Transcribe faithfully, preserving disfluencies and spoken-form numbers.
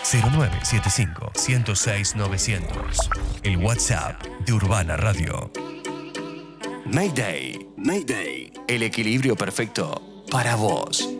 cero nueve siete cinco, uno cero seis, novecientos. El WhatsApp de Urbana Radio. Mayday. Mayday. El equilibrio perfecto para vos.